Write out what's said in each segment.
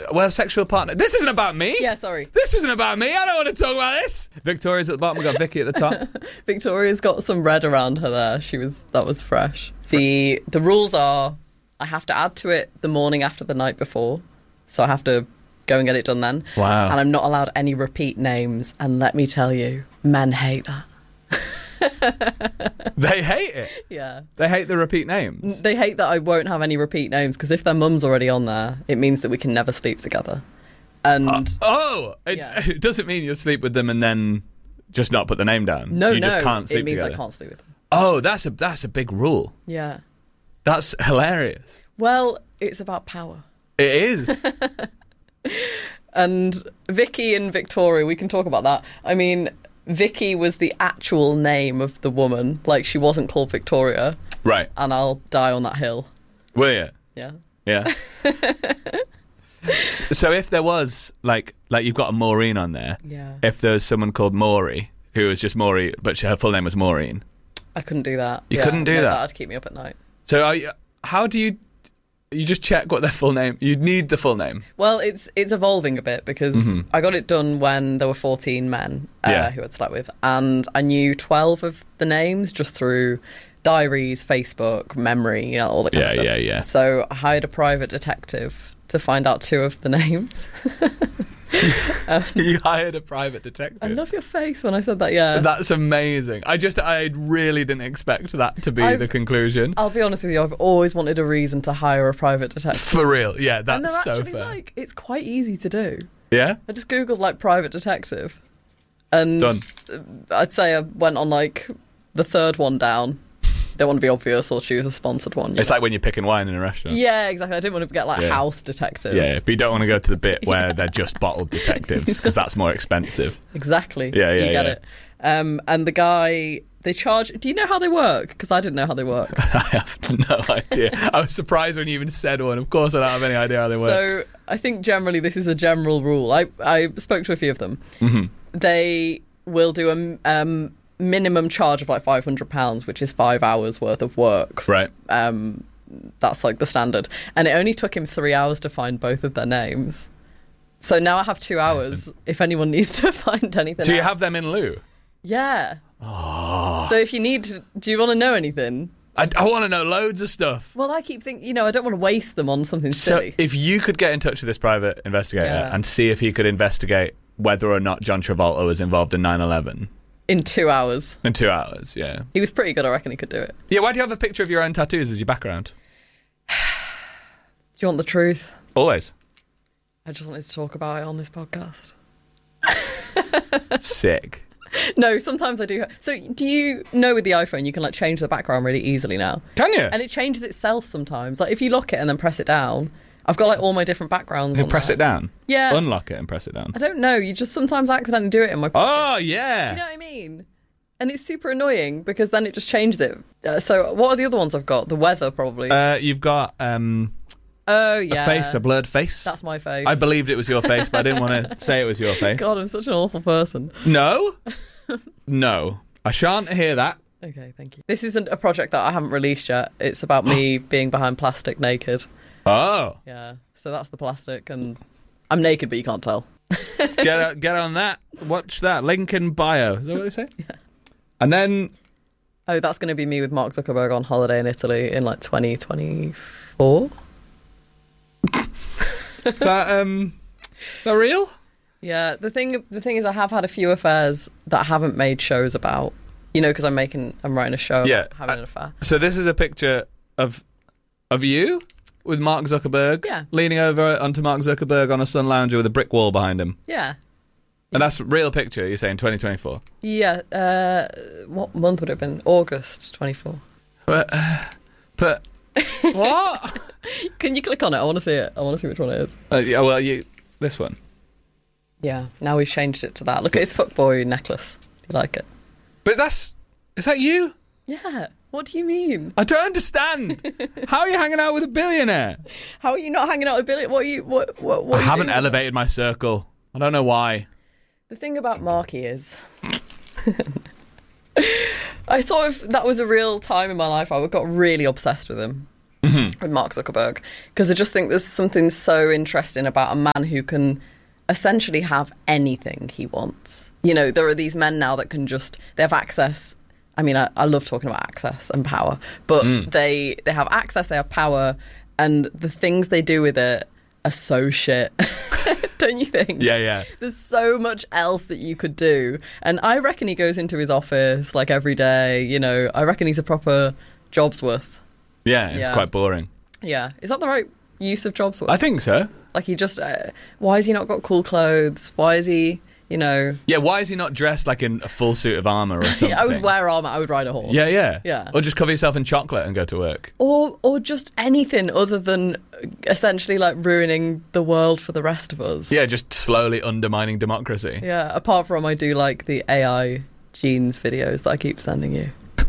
Well, sexual partner. This isn't about me. Yeah, sorry. This isn't about me. I don't want to talk about this. Victoria's at the bottom. We've got Vicky at the top. Victoria's got some red around her there. That was fresh. The rules are I have to add to it the morning after the night before. So I have to go and get it done then. Wow. And I'm not allowed any repeat names. And let me tell you, men hate that. They hate it. Yeah. They hate the repeat names. They hate that I won't have any repeat names because if their mum's already on there, it means that we can never sleep together. And it doesn't mean you'll sleep with them and then just not put the name down. No, you just can't sleep it means together. I can't sleep with them. Oh, that's a big rule. Yeah. That's hilarious. Well, it's about power. It is. And Vicky and Victoria, we can talk about that. I mean, Vicky was the actual name of the woman. Like, she wasn't called Victoria. Right. And I'll die on that hill. Will you? Yeah. Yeah. So if there was, like you've got a Maureen on there. Yeah. If there was someone called Maury, who was just Maury, but her full name was Maureen. I couldn't do that. You couldn't do that? That'd keep me up at night. So how do you just check what their full name... You need the full name. Well, it's evolving a bit because I got it done when there were 14 men who I'd slept with. And I knew 12 of the names just through diaries, Facebook, memory, all that kind of stuff. Yeah. So I hired a private detective to find out 2 of the names. You hired a private detective. I love your face when I said that, yeah. That's amazing. I really didn't expect that to be the conclusion. I'll be honest with you, I've always wanted a reason to hire a private detective. For real, yeah, that's and they're so actually, fair. it's quite easy to do. Yeah? I just googled private detective and Done. I'd say I went on the third one down. Don't want to be obvious or choose a sponsored one. It's like when you're picking wine in a restaurant. Yeah, exactly. I didn't want to get house detective. Yeah, but you don't want to go to the bit where they're just bottled detectives because that's more expensive. Exactly. Yeah, you get it. And the guy, they charge... Do you know how they work? Because I didn't know how they work. I have no idea. I was surprised when you even said one. Of course I don't have any idea how they work. So I think generally this is a general rule. I spoke to a few of them. Mm-hmm. They will do a... minimum charge of £500, which is 5 hours worth of work. Right. That's the standard. And it only took him 3 hours to find both of their names. So now I have 2 hours if anyone needs to find anything. So you out. have them in lieu? Yeah. Oh. So if you need to, do you want to know anything? I want to know loads of stuff. Well, I keep thinking, I don't want to waste them on something silly. So if you could get in touch with this private investigator and see if he could investigate whether or not John Travolta was involved in 9/11... In 2 hours. In 2 hours, yeah. He was pretty good, I reckon he could do it. Yeah, why do you have a picture of your own tattoos as your background? Do you want the truth? Always. I just wanted to talk about it on this podcast. Sick. No, sometimes I do. So do you know with the iPhone you can change the background really easily now? Can you? And it changes itself sometimes. If you lock it and then press it down, I've got all my different backgrounds on press there. it down? Yeah. Unlock it and press it down? I don't know. You just sometimes accidentally do it in my pocket. Oh, yeah. Do you know what I mean? And it's super annoying because then it just changes it. So what are the other ones I've got? The weather, probably. You've got oh, yeah. a face, a blurred face. That's my face. I believed it was your face, but I didn't want to say it was your face. God, I'm such an awful person. No? No. I shan't hear that. Okay, thank you. This isn't a project that I haven't released yet. It's about me being behind plastic naked. Oh. Yeah, so that's the plastic, and I'm naked, but you can't tell. Get on that. Watch that. Link in bio. Is that what they say? Yeah. And then... Oh, that's going to be me with Mark Zuckerberg on holiday in Italy in 2024. Is that real? Yeah, the thing is I have had a few affairs that I haven't made shows about. Because I'm writing a show about having an affair. So this is a picture of you with Mark Zuckerberg leaning over onto Mark Zuckerberg on a sun lounger with a brick wall behind him. Yeah. And that's a real picture, you're saying, 2024? Yeah. What month would it have been? August 24. But what? Can you click on it? I want to see it. I want to see which one it is. Yeah, well, this one. Yeah, now we've changed it to that. Look at his fuckboy necklace. Do you like it? But is that you? Yeah. What do you mean? I don't understand. How are you hanging out with a billionaire? How are you not hanging out with a billionaire? What I haven't elevated my circle. I don't know why. The thing about Marky is... that was a real time in my life I got really obsessed with him. Mm-hmm. with Mark Zuckerberg, because I just think there's something so interesting about a man who can essentially have anything he wants. You know, there are these men now that can just, they have access. I mean, I love talking about access and power, but they have access, they have power, and the things they do with it are so shit. Don't you think? Yeah. There's so much else that you could do. And I reckon he goes into his office like every day, you know, I reckon he's a proper Jobsworth. Yeah, it's quite boring. Yeah. Is that the right use of Jobsworth? I think so. Like he just, why has he not got cool clothes? Why is he, you know... Yeah, why is he not dressed like in a full suit of armour or something? Yeah, I would wear armour, I would ride a horse. Yeah. Or just cover yourself in chocolate and go to work. Or just anything other than essentially like ruining the world for the rest of us. Yeah, just slowly undermining democracy. Yeah, apart from I do like the AI genes videos that I keep sending you.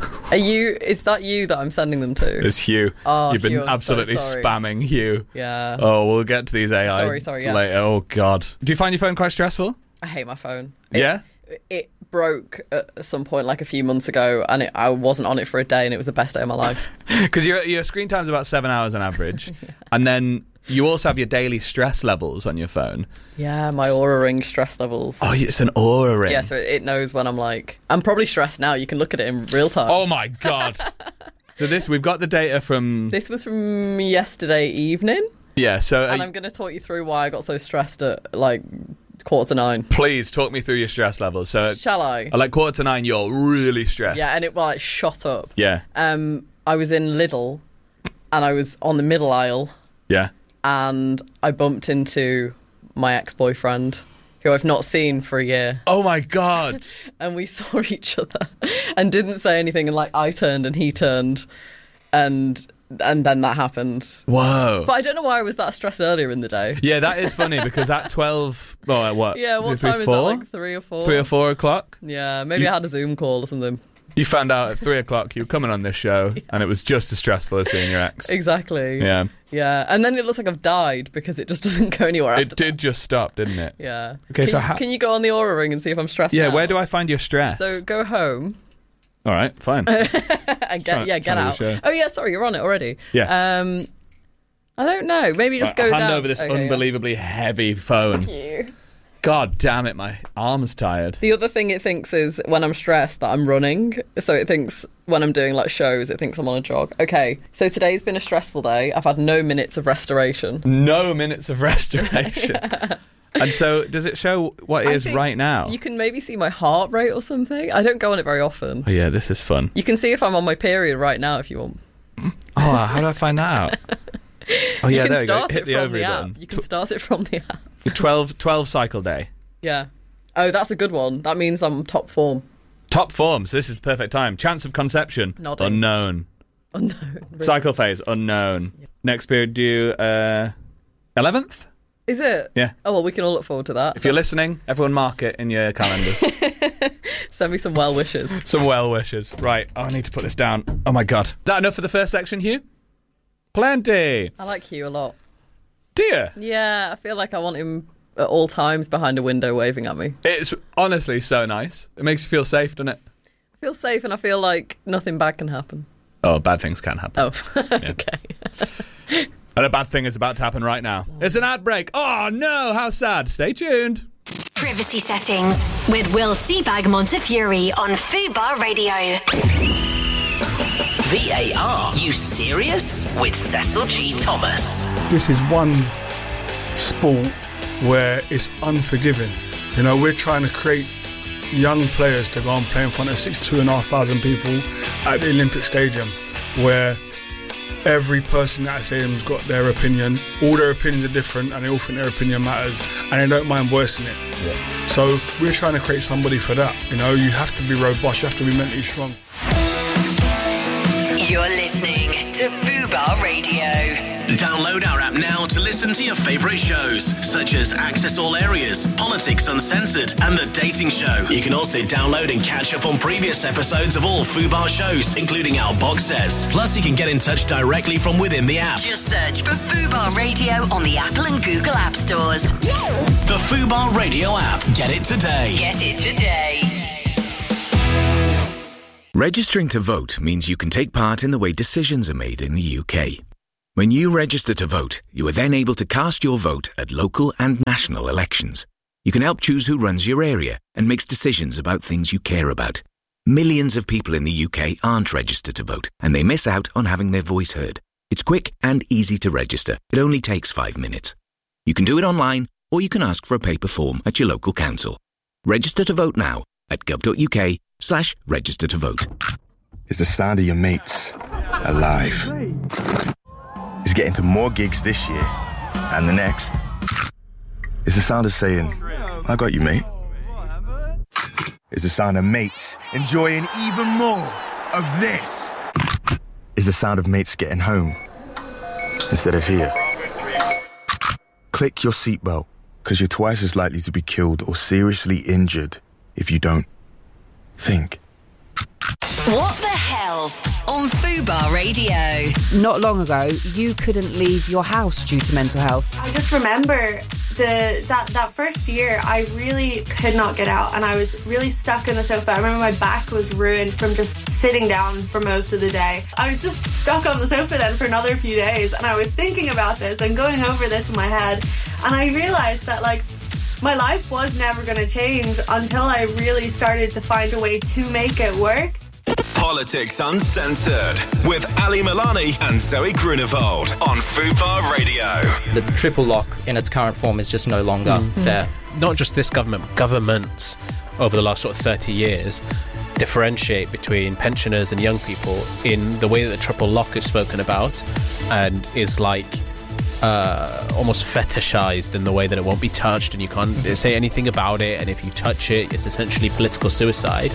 Is that you that I'm sending them to? It's Hugh. Oh, You've been Hugh, absolutely spamming Hugh. Yeah. Oh, we'll get to these AI Sorry, yeah. later. Oh, God. Do you find your phone quite stressful? I hate my phone. Yeah? It broke at some point like a few months ago, and I wasn't on it for a day, and it was the best day of my life. Because your screen time's about 7 hours on average. Yeah. And then you also have your daily stress levels on your phone. Yeah, my Oura Ring stress levels. Oh, it's an Oura Ring. Yeah, so it knows when I'm like... I'm probably stressed now. You can look at it in real time. Oh, my God. So we've got the data from... This was from yesterday evening. Yeah, so... And I'm going to talk you through why I got so stressed at, like, 8:45. Please, talk me through your stress levels. So shall I? At like 8:45, you're really stressed. Yeah, and it shot up. Yeah. I was in Lidl, and I was on the middle aisle. Yeah. And I bumped into my ex-boyfriend, who I've not seen for a year. Oh my God. And we saw each other and didn't say anything, and like I turned and he turned, and then that happened. Whoa. But I don't know why I was that stressed earlier in the day. Yeah, that is funny, because at 12... Well, what? Yeah, what time is that? Like 3 or 4? 3 or 4 o'clock? Yeah, maybe I had a Zoom call or something. You found out at 3 o'clock you were coming on this show, and it was just as stressful as seeing your ex. Exactly. Yeah. Yeah, and then it looks like I've died because it just doesn't go anywhere after It did just stop, didn't it? Yeah. Okay, can you go on the Oura Ring and see if I'm stressed Yeah, now? where do I find your stress? So go home. All right, fine. And get out. Oh yeah, sorry, you're on it already. Yeah. I don't know. Maybe just go down. Hand over this unbelievably heavy phone. Thank you. God damn it, my arm's tired. The other thing it thinks is when I'm stressed that I'm running. So it thinks when I'm doing like shows, it thinks I'm on a jog. Okay, so today's been a stressful day. I've had no minutes of restoration. No minutes of restoration. Yeah. And so does it show what it is right now? You can maybe see my heart rate or something. I don't go on it very often. Oh yeah, this is fun. You can see if I'm on my period right now if you want. Oh, how do I find that out? Oh yeah, you can there start you go. it from the app. You can start it from the app. 12 cycle day. Yeah. Oh, that's a good one. That means I'm top form. Top form. So this is the perfect time. Chance of conception. Nodding. Unknown. Really? Cycle phase. Unknown. Yeah. Next period due 11th? Is it? Yeah. Oh, well, we can all look forward to that. If you're listening, everyone mark it in your calendars. Send me some well wishes. Some well wishes. Right. Oh, I need to put this down. Oh, my God. Is that enough for the first section, Hugh? Plenty. I like Hugh a lot. Do you? Yeah, I feel like I want him at all times behind a window waving at me. It's honestly so nice. It makes you feel safe, doesn't it? I feel safe and I feel like nothing bad can happen. Oh, bad things can happen. Oh, okay. And a bad thing is about to happen right now. It's an ad break. Oh, no, how sad. Stay tuned. Privacy settings with Will Seabag Montefiore on Fubar Radio. VAR, you serious? With Cecil G. Thomas. This is one sport where it's unforgiving. You know, we're trying to create young players to go and play in front of 62,500 people at the Olympic Stadium, where every person at that stadium's got their opinion. All their opinions are different and they all think their opinion matters and they don't mind voicing it. Yeah. So we're trying to create somebody for that. You know, you have to be robust, you have to be mentally strong. You're listening to Fubar Radio. Download our app now to listen to your favourite shows, such as Access All Areas, Politics Uncensored, and The Dating Show. You can also download and catch up on previous episodes of all Fubar shows, including our box sets. Plus, you can get in touch directly from within the app. Just search for Fubar Radio on the Apple and Google App Stores. The Fubar Radio app. Get it today. Get it today. Registering to vote means you can take part in the way decisions are made in the UK. When you register to vote, you are then able to cast your vote at local and national elections. You can help choose who runs your area and makes decisions about things you care about. Millions of people in the UK aren't registered to vote, and they miss out on having their voice heard. It's quick and easy to register. It only takes 5 minutes. You can do it online, or you can ask for a paper form at your local council. Register to vote now at gov.uk/register to vote. It's the sound of your mates alive. It's getting to more gigs this year and the next. It's the sound of saying, I got you, mate. It's the sound of mates enjoying even more of this. It's the sound of mates getting home instead of here. Click your seatbelt, because you're twice as likely to be killed or seriously injured if you don't. Think. What the Health on Fubar Radio. Not long ago, you couldn't leave your house due to mental health. I just remember that first year, I really could not get out, and I was really stuck in the sofa. I remember my back was ruined from just sitting down for most of the day. I was just stuck on the sofa then for another few days, and I was thinking about this and going over this in my head, and I realised that, like, my life was never going to change until I really started to find a way to make it work. Politics Uncensored with Ali Milani and Zoe Grunewald on Fubar Radio. The triple lock in its current form is just no longer fair. Not just this government, but governments over the last sort of 30 years differentiate between pensioners and young people in the way that the triple lock is spoken about, and is like almost fetishized in the way that it won't be touched and you can't say anything about it, and if you touch it, it's essentially political suicide.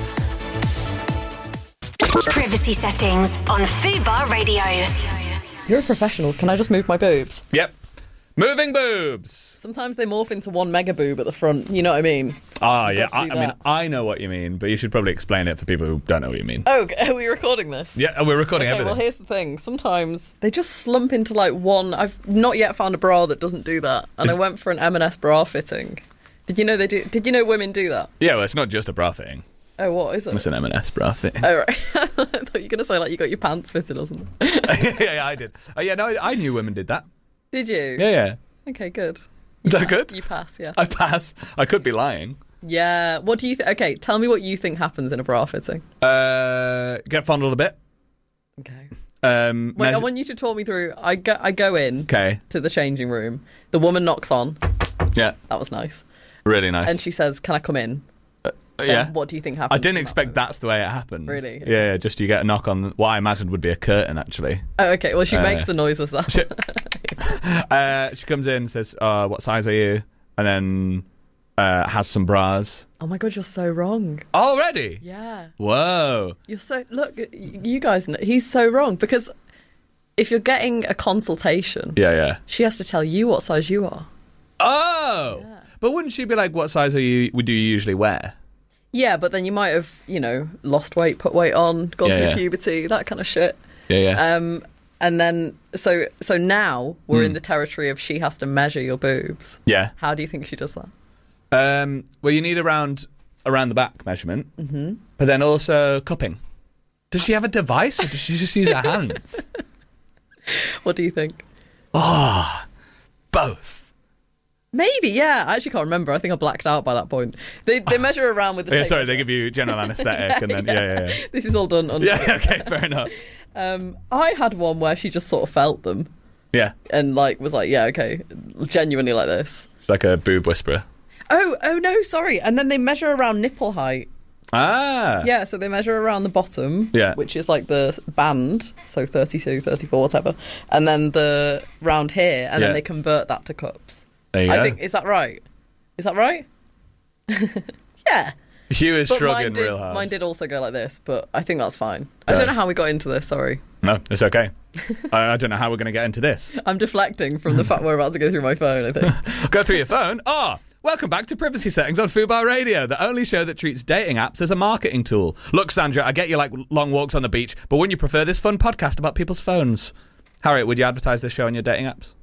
Privacy settings on Fubar Radio. You're a professional. Can I just move my boobs? Yep. Moving boobs. Sometimes they morph into one mega boob at the front. You know what I mean? Ah, yeah. I mean, I know what you mean, but you should probably explain it for people who don't know what you mean. Oh, are we recording this? Yeah, we're recording everything. Well, here's the thing. Sometimes they just slump into like one. I've not yet found a bra that doesn't do that, and I went for an M&S bra fitting. Did you know they do? Did you know women do that? Yeah, well, it's not just a bra fitting. Oh, what is it? It's an M&S bra fitting. Oh, right. I thought you were going to say, like, you got your pants fitted or something. yeah, I did. I knew women did that. Did you? Yeah. Okay, good. Is that good? You pass, yeah. I pass. I could be lying. Yeah. What do you think? Okay, tell me what you think happens in a bra fitting. Get fondled a bit. Okay. Wait, I want you to talk me through. I go in to the changing room. The woman knocks on. Yeah. That was nice. Really nice. And she says, can I come in? Yeah. What do you think happens? I didn't expect that's the way it happens. Really? Okay. Yeah, just you get a knock on what I imagined would be a curtain, actually. Oh, okay. Well, she makes the noises that. She comes in and says, what size are you? And then has some bras. Oh my God, you're so wrong. Already? Yeah. Whoa. You're so... Look, you guys know, he's so wrong, because if you're getting a consultation... Yeah. She has to tell you what size you are. Oh! Yeah. But wouldn't she be like, what size do you usually wear? Yeah, but then you might have, lost weight, put weight on, gone through puberty, that kind of shit. Yeah. And then, so now we're in the territory of she has to measure your boobs. Yeah. How do you think she does that? Well, you need around the back measurement, but then also cupping. Does she have a device, or does she just use her hands? What do you think? Both. Maybe, yeah. I actually can't remember. I think I blacked out by that point. They measure around with the tape sorry, they give you general anaesthetic and then, yeah. This is all done. Yeah, okay, fair enough. I had one where she just sort of felt them. Yeah. And, was like, yeah, okay, genuinely like this. It's like a boob whisperer. Oh, no, sorry. And then they measure around nipple height. Ah. Yeah, so they measure around the bottom, which is like the band, so 32, 34, whatever. And then the round here, and then they convert that to cups. There you go. I think, is that right? Yeah. She was shrugging real hard. Mine did also go like this, but I think that's fine. I don't know how we got into this, sorry. No, it's okay. I don't know how we're going to get into this. I'm deflecting from the fact we're about to go through my phone, I think. Go through your phone? Welcome back to Privacy Settings on Fubar Radio, the only show that treats dating apps as a marketing tool. Look, Sandra, I get you like long walks on the beach, but wouldn't you prefer this fun podcast about people's phones? Harriet, would you advertise this show on your dating apps?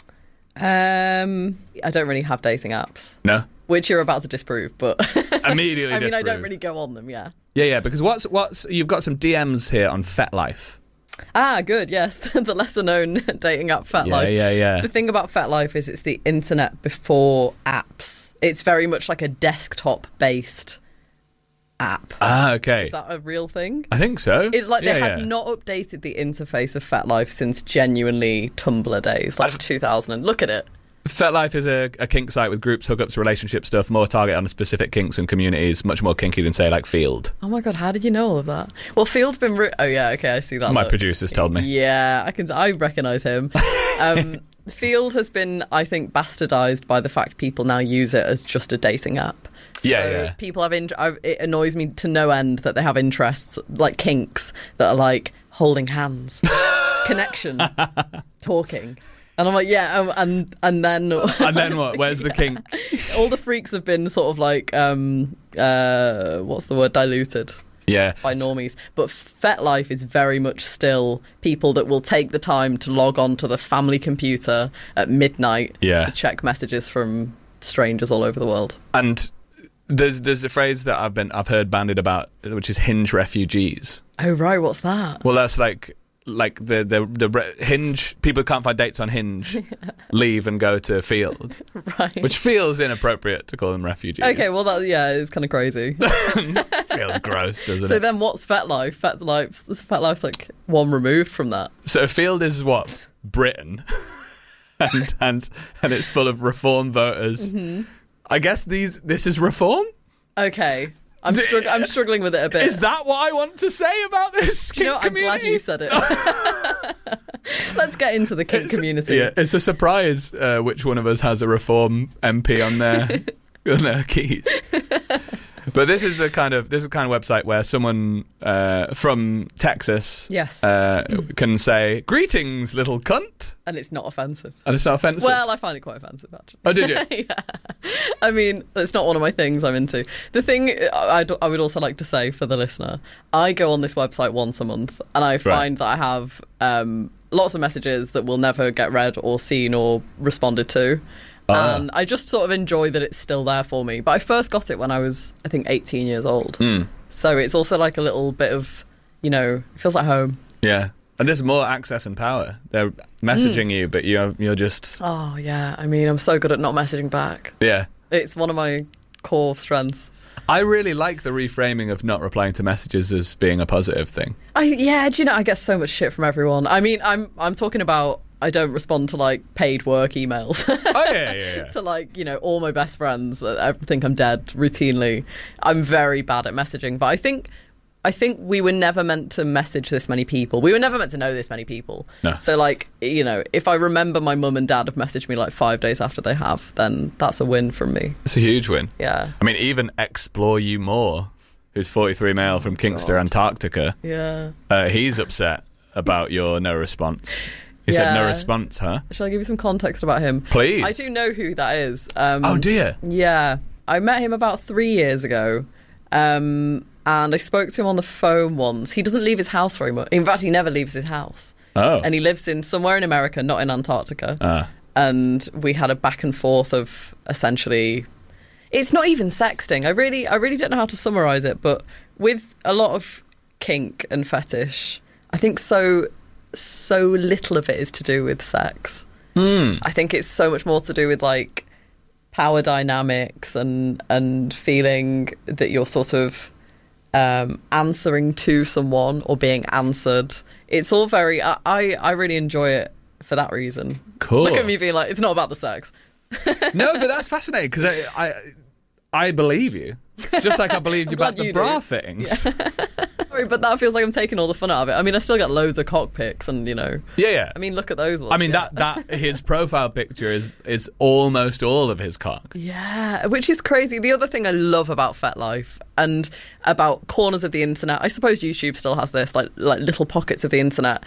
I don't really have dating apps. No? Which you're about to disprove, but... Immediately disprove. I don't really go on them, yeah. Yeah, because what's you've got some DMs here on FetLife. Good, yes. The lesser-known dating app FetLife. Yeah. The thing about FetLife is it's the internet before apps. It's very much like a desktop-based app. Okay. Is that a real thing? I think so. They have not updated the interface of FetLife since genuinely Tumblr days, like 2000. Look at it. FetLife is a kink site with groups, hookups, relationship stuff, more target on specific kinks and communities, much more kinky than, say, like Field. Oh my God, how did you know all of that? Well, Field's been... oh yeah, okay, I see that. My producers told me. Yeah, I recognise him. Field has been, I think, bastardised by the fact people now use it as just a dating app. So people have... it annoys me to no end that they have interests, like kinks, that are like holding hands, connection, talking... And I'm like, yeah, and then... And then what? Where's the kink? All the freaks have been sort of like, what's the word? Diluted. Yeah. By normies. But FetLife is very much still people that will take the time to log on to the family computer at midnight to check messages from strangers all over the world. And there's a phrase that I've heard bandied about, which is Hinge refugees. Oh, right, what's that? Well, that's like the Hinge, people who can't find dates on Hinge leave and go to Field, right? Which feels inappropriate to call them refugees. Okay, well it's kind of crazy. Feels gross, doesn't it? So then, what's FetLife? FetLife's like one removed from that. So Field is what? Britain, and it's full of reform voters. Mm-hmm. I guess this is reform. Okay. I'm struggling with it a bit. Is that what I want to say about this kink community? I'm glad you said it. Let's get into the kink community. Yeah, it's a surprise which one of us has a reform MP on their keys. But this is the kind of website where someone from Texas can say, "Greetings, little cunt," and it's not offensive. Well, I find it quite offensive, actually. Oh, did you? Yeah. I mean, it's not one of my things I'm into. The thing I would also like to say for the listener, I go on this website once a month, and I find that I have lots of messages that will never get read or seen or responded to. And I just sort of enjoy that it's still there for me. But I first got it when I was, I think, 18 years old. So it's also like a little bit of, it feels like home. Yeah. And there's more access and power. They're messaging you, but you're just... Oh, yeah. I mean, I'm so good at not messaging back. Yeah. It's one of my core strengths. I really like the reframing of not replying to messages as being a positive thing. I get so much shit from everyone. I mean, I'm talking about... I don't respond to, like, paid work emails. Oh, yeah. To, like, all my best friends think I'm dead routinely. I'm very bad at messaging. But I think we were never meant to message this many people. We were never meant to know this many people. No. So, like, if I remember my mum and dad have messaged me, like, 5 days after they have, then that's a win from me. It's a huge win. Yeah. I mean, even Explore You More, who's 43 male from Kingster, Antarctica. Yeah. He's upset about your no response. He said no response, huh? Shall I give you some context about him? Please. I do know who that is. Oh, do you? Yeah. I met him about 3 years ago. And I spoke to him on the phone once. He doesn't leave his house very much. In fact, he never leaves his house. Oh. And he lives somewhere in America, not in Antarctica. And we had a back and forth of essentially... It's not even sexting. I really don't know how to summarise it, but with a lot of kink and fetish, I think so little of it is to do with sex. I think it's so much more to do with like power dynamics and feeling that you're sort of answering to someone or being answered. It's all very I really enjoy it for that reason. Cool. Look at me being like, it's not about the sex. No, but that's fascinating because I believe you. Just like I believed you about the bra fittings. Yeah. Sorry, but that feels like I'm taking all the fun out of it. I mean, I still get loads of cock pics and, Yeah. I mean, look at those ones. I mean, that his profile picture is almost all of his cock. Yeah, which is crazy. The other thing I love about FetLife and about corners of the internet, I suppose YouTube still has this, like little pockets of the internet,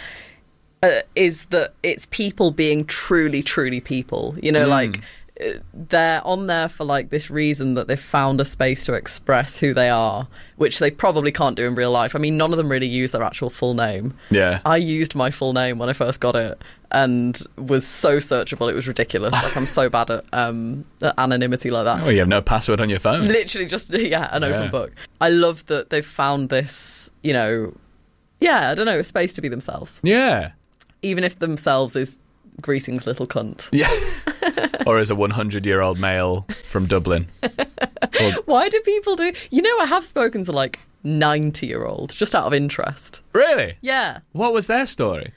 is that it's people being truly, truly people. Like... They're on there for like this reason that they've found a space to express who they are, which they probably can't do in real life. I mean, none of them really use their actual full name. Yeah. I used my full name when I first got it and was so searchable, it was ridiculous. Like, I'm so bad at anonymity like that. Oh, you have no password on your phone. Literally just, an open book. I love that they've found this, Yeah, I don't know, a space to be themselves. Yeah. Even if themselves is Greasing's little cunt. Yeah. Or as a 100-year-old male from Dublin. Why do people do... You know, I have spoken to, like, 90-year-olds, just out of interest. Really? Yeah. What was their story?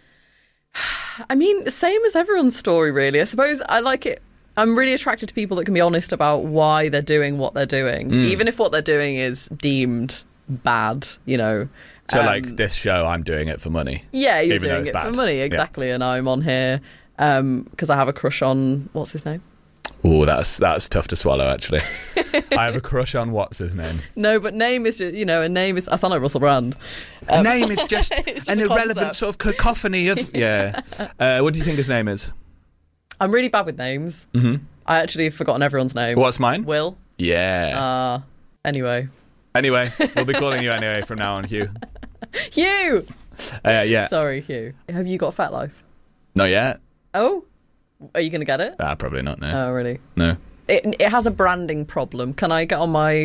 I mean, same as everyone's story, really. I suppose I like it. I'm really attracted to people that can be honest about why they're doing what they're doing, even if what they're doing is deemed bad, you know. So, like, this show, I'm doing it for money. Yeah, you're even doing it for money, exactly. Yeah. And I'm on here because I have a crush on... What's his name? Oh, that's tough to swallow, actually. I have a crush on what's his name? No, but name is just, you know, a name is... I sound like Russell Brand. A name is just an irrelevant concept. sort of cacophony of... Yeah. What do you think his name is? I'm really bad with names. Mm-hmm. I actually have forgotten everyone's name. What's mine? Will. Yeah. Anyway, we'll be calling you anyway from now on, Hugh. Hugh! Yeah. Sorry, Hugh. Have you got FetLife? Not yet. Oh? Are you going to get it? Probably not, no. Oh, really? No. It has a branding problem. Can I get on my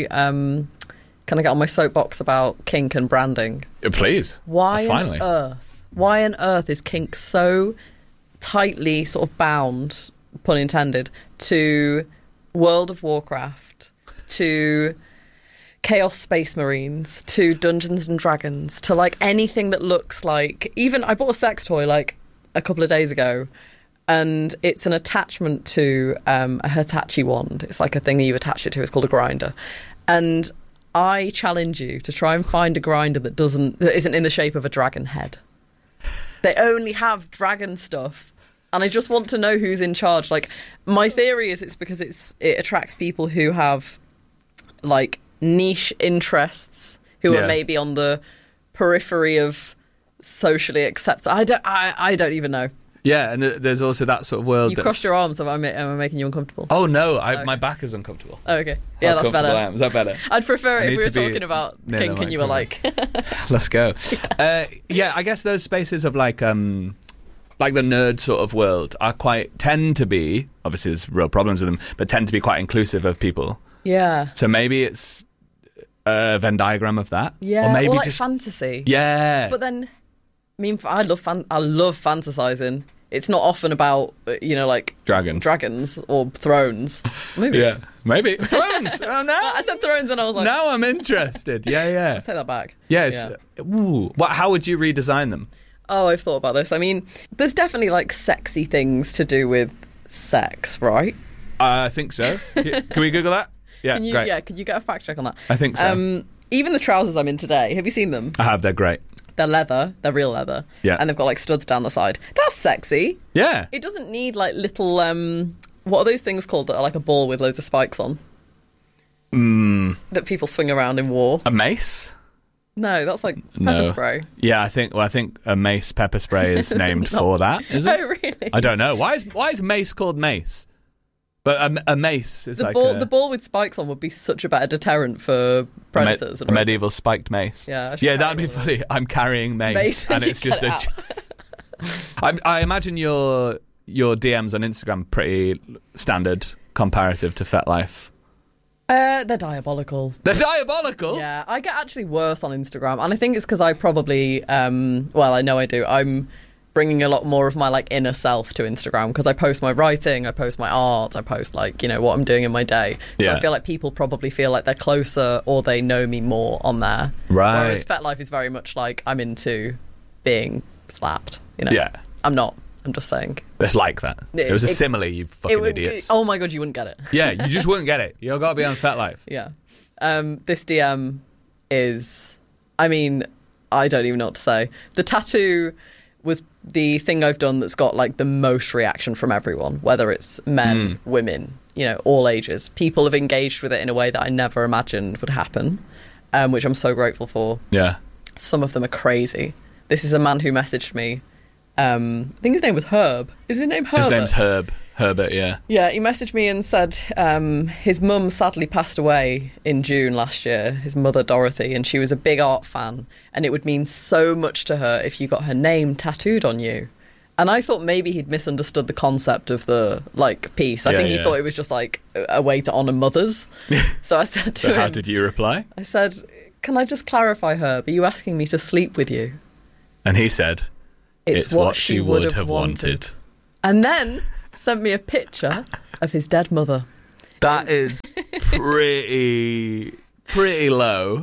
soapbox about kink and branding? Please. Why Finally. on earth is kink so tightly sort of bound, pun intended, to World of Warcraft, to Chaos Space Marines, to Dungeons and Dragons, to like anything that looks like... Even I bought a sex toy like a couple of days ago, and it's an attachment to a Hitachi wand. It's like a thing that you attach it to. It's called a grinder. And I challenge you to try and find a grinder that isn't in the shape of a dragon head. They only have dragon stuff. And I just want to know who's in charge. Like, my theory is it's because it attracts people who have, like, niche interests, who are maybe on the periphery of socially accepted. I don't even know. Yeah, and there's also that sort of world. You crossed your arms. Am I making you uncomfortable? Oh no, my back is uncomfortable. Oh, okay. Yeah, that's better. Is that better? I'd prefer it if we were talking about kink and you were like, let's go. Yeah, I guess those spaces of like the nerd sort of world tend to be, obviously there's real problems with them, but tend to be quite inclusive of people. Yeah. So maybe it's a Venn diagram of that. Yeah. Or maybe like just fantasy. Yeah. But then, I mean, I love fantasizing. It's not often about, like... Dragons or thrones. Maybe. Yeah, maybe. Thrones! Oh, no! I said thrones and I was like... Now I'm interested. Yeah. I'll take that back. Yes. Yeah. Ooh. How would you redesign them? Oh, I've thought about this. I mean, there's definitely, like, sexy things to do with sex, right? I think so. Can we Google that? Yeah, great. Yeah, could you get a fact check on that? I think so. Even the trousers I'm in today, have you seen them? I have, they're great. They're leather. They're real leather. Yeah. And they've got, like, studs down the side. That's sexy. Yeah. It doesn't need, like, little, what are those things called that are like a ball with loads of spikes on? That people swing around in war. A mace? No, that's like pepper spray. Yeah, I think a mace pepper spray is named for that, is it? Oh, really? I don't know. Why is mace called mace? But a mace is the ball with spikes on would be such a better deterrent for predators. A medieval spiked mace. Yeah, that'd be funny. I'm carrying mace and it's just a... I imagine your DMs on Instagram pretty standard comparative to FetLife. They're diabolical. They're diabolical? Yeah, I get actually worse on Instagram. And I think it's because I probably... I know I do. I'm bringing a lot more of my like inner self to Instagram because I post my writing, I post my art, I post like, what I'm doing in my day. So I feel like people probably feel like they're closer or they know me more on there. Right. Whereas FetLife is very much like I'm into being slapped, Yeah. I'm not. I'm just saying. It's like that. It was a simile, you fucking idiots. Oh my God, you wouldn't get it. Yeah, you just wouldn't get it. You've got to be on FetLife. Yeah. This DM is... I mean, I don't even know what to say. The tattoo was the thing I've done that's got like the most reaction from everyone, whether it's men, women, all ages. People have engaged with it in a way that I never imagined would happen, which I'm so grateful for. Yeah. Some of them are crazy. This is a man who messaged me. I think his name was Herb. Is his name Herbert? His name's Herb. Herbert, yeah. Yeah, he messaged me and said his mum sadly passed away in June last year, his mother Dorothy, and she was a big art fan, and it would mean so much to her if you got her name tattooed on you. And I thought maybe he'd misunderstood the concept of the, piece. I think he thought it was just, a way to honour mothers. So I said to him... So how did you reply? I said, can I just clarify, Herb, are you asking me to sleep with you? And he said, it's what she would have wanted. And then sent me a picture of his dead mother. That is pretty low.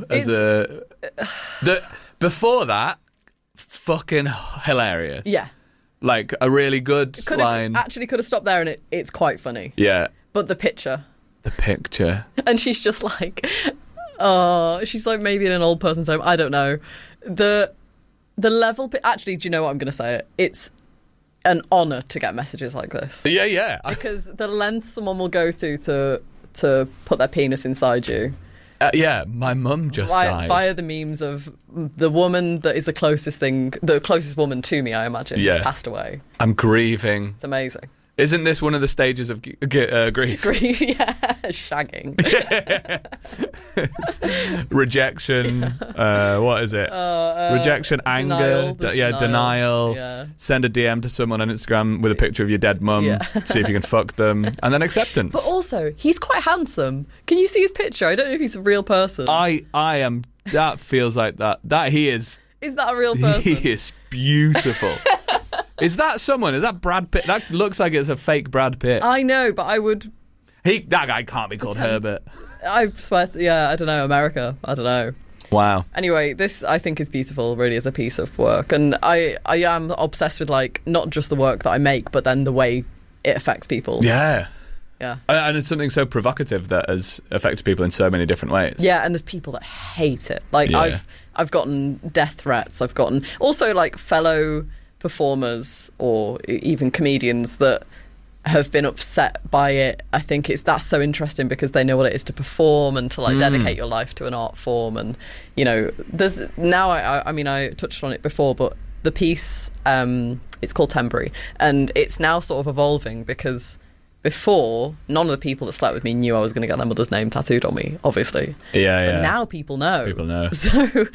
Before that, fucking hilarious. Yeah. Like a really good line. Actually could have stopped there, and it's quite funny. Yeah. But the picture. And she's just like, she's like maybe in an old person's home. I don't know. The level... Actually, do you know what I'm going to say? It's an honour to get messages like this. Yeah. Because the length someone will go to put their penis inside you. My mum just died. Via the memes of the woman that is the closest woman to me, I imagine, has passed away. I'm grieving. It's amazing. Isn't this one of the stages of grief? Grief, yeah. Shagging. Rejection. What is it? Rejection, anger. Denial. Yeah. Send a DM to someone on Instagram with a picture of your dead mum. See if you can fuck them. And then acceptance. But also, he's quite handsome. Can you see his picture? I don't know if he's a real person. I am... That feels like that. That he is... Is that a real person? He is beautiful. Is that someone? Is that Brad Pitt? That looks like it's a fake Brad Pitt. I know, but I would... That guy can't be called Herbert. I swear, I don't know, America. I don't know. Wow. Anyway, this I think is beautiful, really, as a piece of work. And I am obsessed with, like, not just the work that I make, but then the way it affects people. Yeah. Yeah. And it's something so provocative that has affected people in so many different ways. Yeah, and there's people that hate it. Like, I've gotten death threats. I've gotten... Also, like, fellow... performers or even comedians that have been upset by it. I think that's so interesting because they know what it is to perform and to like dedicate your life to an art form. And you know, there's now I mean I touched on it before, but the piece it's called Temporary, and it's now sort of evolving because before none of the people that slept with me knew I was going to get their mother's name tattooed on me, obviously. But now people know. So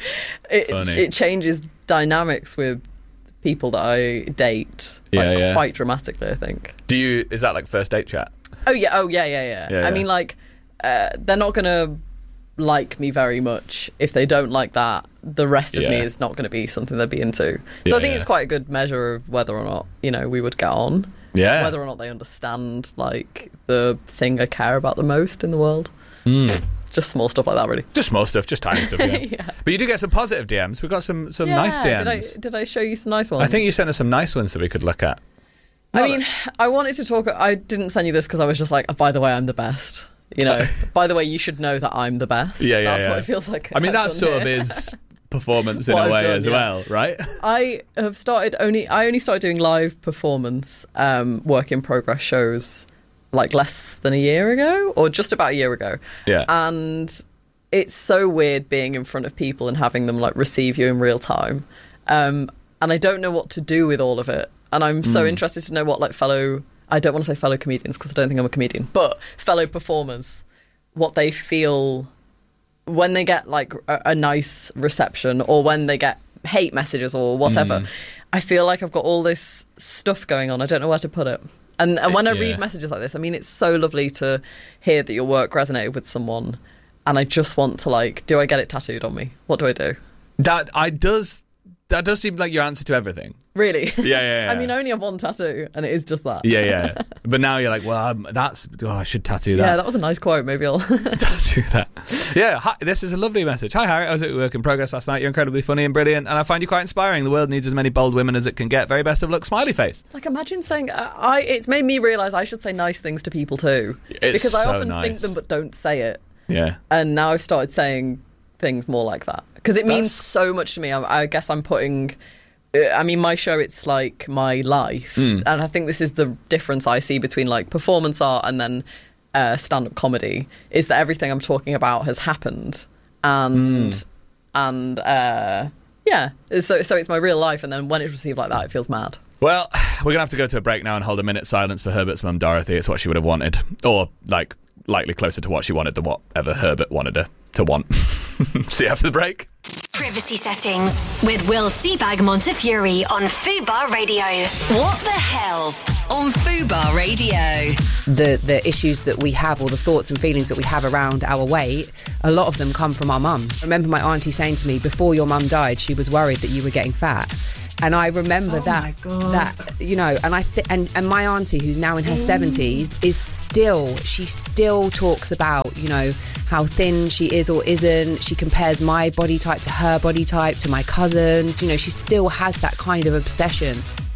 it changes dynamics with people that I date quite dramatically, I think. Is that like first date chat? Oh yeah. I mean, like, they're not going to like me very much. If they don't like that, the rest of me is not going to be something they'd be into. So I think it's quite a good measure of whether or not, you know, we would get on. Yeah. Whether or not they understand, like, the thing I care about the most in the world. Just small stuff like that, really. Just small stuff, just tiny stuff, yeah. But you do get some positive DMs. We've got some nice DMs. Did I show you some nice ones? I think you sent us some nice ones that we could look at. I mean, I wanted to talk... I didn't send you this because I was just like, by the way, I'm the best. You know, by the way, you should know that I'm the best. That's what it feels like. I mean, that sort of is performance in a way as well, right? I only started doing live performance work in progress shows like less than a year ago, or just about a year ago. Yeah. And it's so weird being in front of people and having them like receive you in real time. And I don't know what to do with all of it. And I'm so interested to know what like I don't want to say fellow comedians because I don't think I'm a comedian, but fellow performers, what they feel when they get like a nice reception or when they get hate messages or whatever. I feel like I've got all this stuff going on. I don't know where to put it. And when I read messages like this, I mean, it's so lovely to hear that your work resonated with someone. And I just want to, like, do I get it tattooed on me? What do I do? That does seem like your answer to everything. Really? Yeah. I mean, I only have one tattoo, and it is just that. Yeah. But now you're like, well, I should tattoo that. Yeah, that was a nice quote. Maybe I'll tattoo that. Yeah, hi, this is a lovely message. Hi, Harry. I was at work in progress last night. You're incredibly funny and brilliant, and I find you quite inspiring. The world needs as many bold women as it can get. Very best of luck, smiley face. Like, imagine saying, it's made me realise I should say nice things to people too. Because I often think them but don't say it. Yeah. And now I've started saying things more like that. Because it means so much to me. I guess I'm putting... I mean, my show, it's like my life. And I think this is the difference I see between like performance art and then stand-up comedy, is that everything I'm talking about has happened. So it's my real life, and then when it's received like that, it feels mad. Well, we're going to have to go to a break now and hold a minute's silence for Herbert's mum, Dorothy. It's what she would have wanted. Or, like, likely closer to what she wanted than whatever Herbert wanted her to want. See you after the break. Privacy Settings with Will Seabag Montefiore on Fubar Radio. What the hell on Fubar Radio? The issues that we have, or the thoughts and feelings that we have around our weight, a lot of them come from our mums. I remember my auntie saying to me, before your mum died, she was worried that you were getting fat. And I remember that, you know, and and my auntie, who's now in her 70s, she still talks about, you know, how thin she is or isn't. She compares my body type to her body type, to my cousins. You know, she still has that kind of obsession.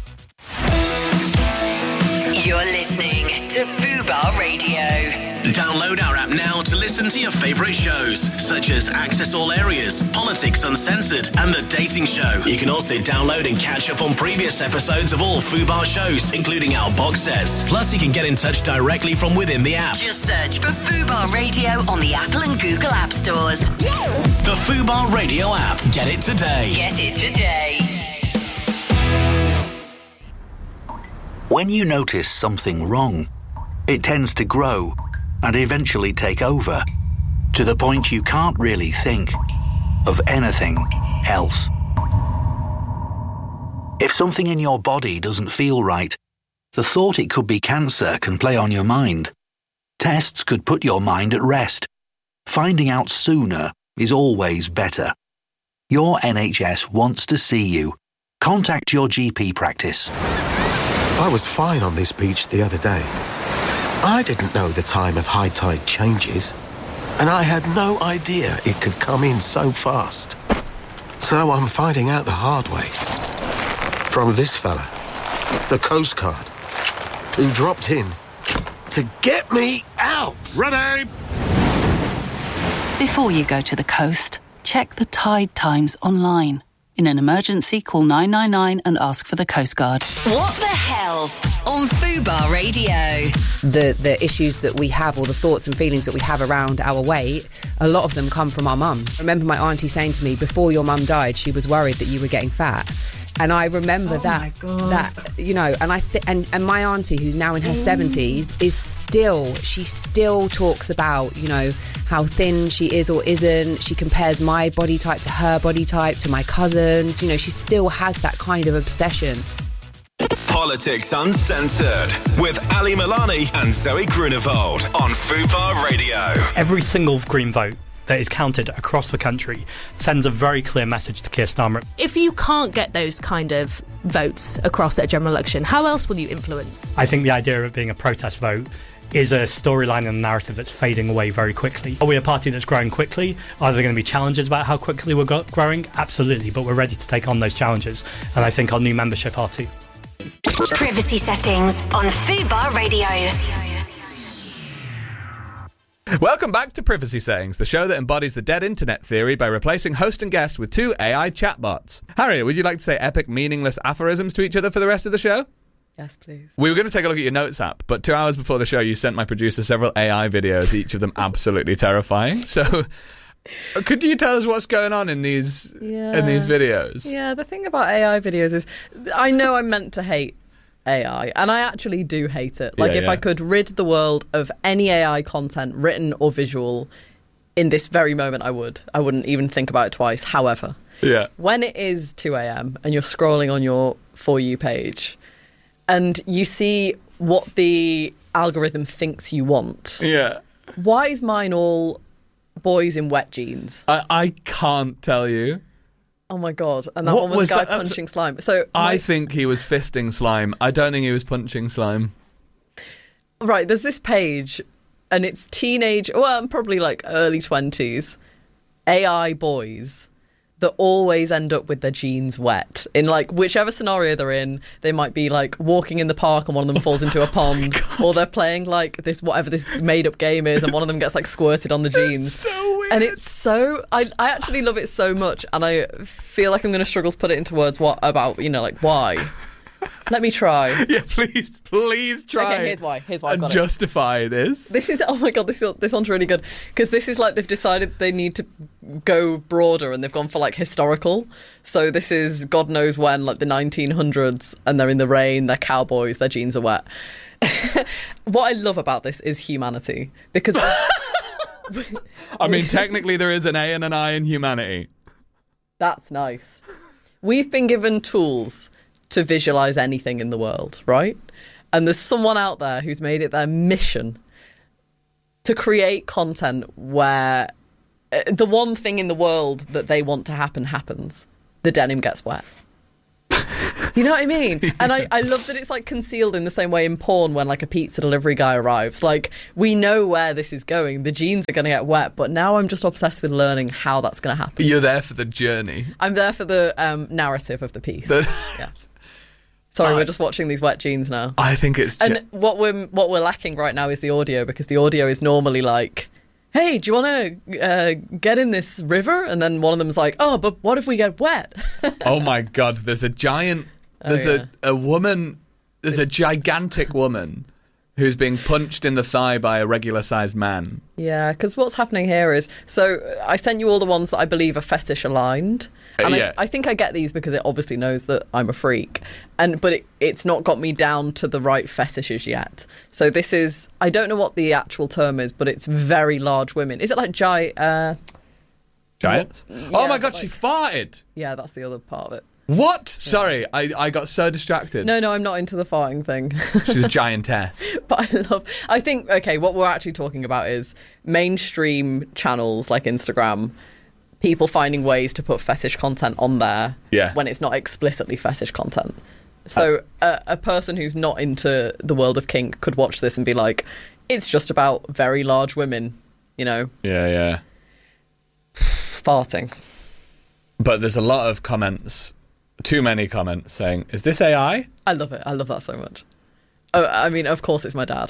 You're listening to Fubar Radio. Download our app now to listen to your favourite shows, such as Access All Areas, Politics Uncensored, and The Dating Show. You can also download and catch up on previous episodes of all Fubar shows, including our box sets. Plus, you can get in touch directly from within the app. Just search for Fubar Radio on the Apple and Google App Stores. The Fubar Radio app. Get it today. Get it today. When you notice something wrong, it tends to grow and eventually take over, to the point you can't really think of anything else. If something in your body doesn't feel right, the thought it could be cancer can play on your mind. Tests could put your mind at rest. Finding out sooner is always better. Your NHS wants to see you. Contact your GP practice. I was fine on this beach the other day. I didn't know the time of high tide changes, and I had no idea it could come in so fast. So I'm finding out the hard way. From this fella, the Coast Guard, who dropped in to get me out. Ready! Before you go to the coast, check the tide times online. In an emergency, call 999 and ask for the Coast Guard. What the Health on Fubar Radio. The issues that we have, or the thoughts and feelings that we have around our weight, a lot of them come from our mums. I remember my auntie saying to me, before your mum died, she was worried that you were getting fat. And I remember that, you know, and and my auntie, who's now in her 70s, she still talks about, you know, how thin she is or isn't. She compares my body type to her body type, to my cousins. You know, she still has that kind of obsession. Politics Uncensored with Ali Milani and Zoe Grunewald on Fubar Radio. Every single Green vote that is counted across the country sends a very clear message to Keir Starmer. If you can't get those kind of votes across at a general election, how else will you influence? I think the idea of it being a protest vote is a storyline and a narrative that's fading away very quickly. Are we a party that's growing quickly? Are there going to be challenges about how quickly we're growing? Absolutely, but we're ready to take on those challenges, and I think our new membership are too. Privacy settings on Fubar Radio. Welcome back to Privacy Settings, the show that embodies the dead internet theory by replacing host and guest with two AI chatbots. Harriet, would you like to say epic, meaningless aphorisms to each other for the rest of the show? Yes, please. We were going to take a look at your notes app, but 2 hours before the show, you sent my producer several AI videos, each of them absolutely terrifying. So, could you tell us what's going on in these videos? Yeah, the thing about AI videos is, I know I'm meant to hate AI, and I actually do hate it. Like, if I could rid the world of any AI content, written or visual, in this very moment, I would. I wouldn't even think about it twice. However, when it is 2 a.m. and you're scrolling on your For You page, and you see what the algorithm thinks you want, why is mine all boys in wet jeans? I can't tell you. Oh my God. And that one was a guy punching slime. So I think he was fisting slime. I don't think he was punching slime. Right, there's this page, and it's teenage, well, probably like early 20s, AI boys that always end up with their jeans wet. In like whichever scenario they're in, they might be like walking in the park and one of them falls into a pond, or they're playing like this, whatever this made up game is, and one of them gets like squirted on the jeans. It's so weird. And it's so, I actually love it so much, and I feel like I'm going to struggle to put it into words. What about, you know, like why? Let me try. Yeah, please try. Okay, here's why. And justify this. This is, oh my God, this one's really good. Because this is like, they've decided they need to go broader, and they've gone for like historical. So this is God knows when, like the 1900s, and they're in the rain, they're cowboys, their jeans are wet. What I love about this is humanity. Because... I mean, technically there is an A and an I in humanity. That's nice. We've been given tools to visualize anything in the world, right? And there's someone out there who's made it their mission to create content where the one thing in the world that they want to happen happens. The denim gets wet. You know what I mean? And I love that it's like concealed in the same way in porn when like a pizza delivery guy arrives. Like, we know where this is going. The jeans are going to get wet, but now I'm just obsessed with learning how that's going to happen. You're there for the journey. I'm there for the narrative of the piece. Yeah. Sorry, we're just watching these wet jeans now. I think it's... And what we're lacking right now is the audio, because the audio is normally like, hey, do you want to get in this river? And then one of them's like, oh, but what if we get wet? Oh my God, there's a giant... There's a woman... There's a gigantic woman who's being punched in the thigh by a regular-sized man. Yeah, because what's happening here is... So I sent you all the ones that I believe are fetish-aligned. And I think I get these because it obviously knows that I'm a freak. But it's not got me down to the right fetishes yet. So this is... I don't know what the actual term is, but it's very large women. Is it like giants? Yeah, oh my God, she farted! Yeah, that's the other part of it. What? Yeah. Sorry, I got so distracted. No, I'm not into the farting thing. She's a giantess. But I think, okay, what we're actually talking about is mainstream channels like Instagram, people finding ways to put fetish content on there when it's not explicitly fetish content. So a person who's not into the world of kink could watch this and be like, it's just about very large women, you know? Yeah. Farting. But there's a lot of comments... Too many comments saying, is this AI? I love it. I love that so much. I mean, of course it's my dad.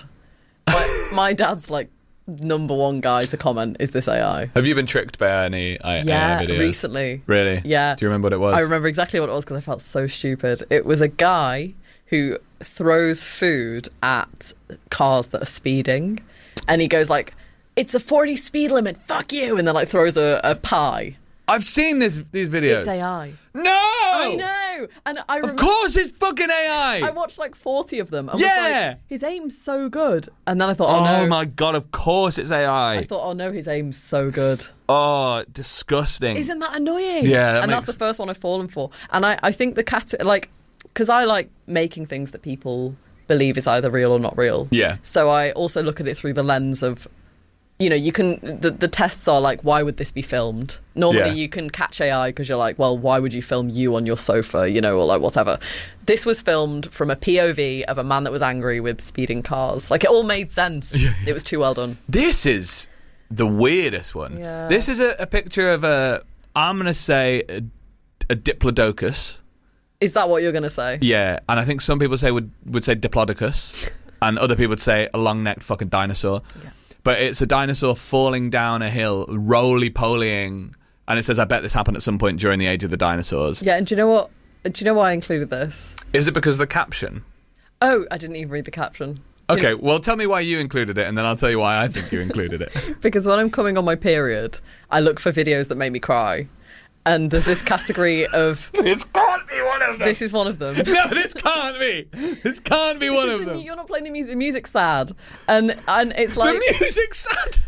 My dad's like number one guy to comment, is this AI? Have you been tricked by any AI videos? Yeah, recently. Really? Yeah. Do you remember what it was? I remember exactly what it was because I felt so stupid. It was a guy who throws food at cars that are speeding, and he goes like, it's a 40 speed limit, fuck you, and then like throws a pie. I've seen these videos. It's AI. No! I know! And I remember, of course it's fucking AI! I watched like 40 of them. And was like, his aim's so good. And then I thought, oh no. Oh my God, of course it's AI. I thought, oh no, his aim's so good. Oh, disgusting. Isn't that annoying? Yeah. That's the first one I've fallen for. And I think because I like making things that people believe is either real or not real. Yeah. So I also look at it through the lens of, you know, you can, the tests are like, why would this be filmed? Normally you can catch AI because you're like, well, why would you film you on your sofa, you know, or like whatever. This was filmed from a POV of a man that was angry with speeding cars. Like, it all made sense. It was too well done. This is the weirdest one. Yeah. This is a picture of I'm going to say a diplodocus. Is that what you're going to say? Yeah, and I think some people would say diplodocus, and other people would say a long-necked fucking dinosaur. Yeah. But it's a dinosaur falling down a hill, roly-polying, and it says, I bet this happened at some point during the age of the dinosaurs. Yeah, and do you know what? Do you know why I included this? Is it because of the caption? Oh, I didn't even read the caption. Okay, well, tell me why you included it, and then I'll tell you why I think you included it. Because when I'm coming on my period, I look for videos that make me cry. And there's this category of... This can't be one of them. This is one of them. No, this can't be. This can't be one of them. You're not playing the music. The music's sad. And it's like... The music's sad.